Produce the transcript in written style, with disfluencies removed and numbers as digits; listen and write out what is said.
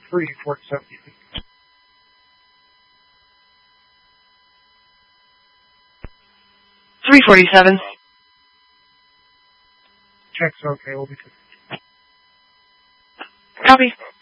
3, 470 feet. $347. Check's okay, we'll be good. Copy.